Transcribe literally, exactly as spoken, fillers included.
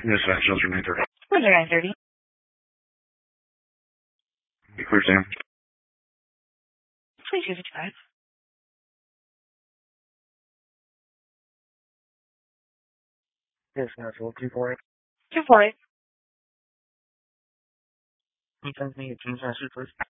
Dispatch, Shelter nine thirty. Shelter nine thirty. Be clear, Sam. Please use a five. Dispatch, two four eight. two four eight. Can you send me a team message, please?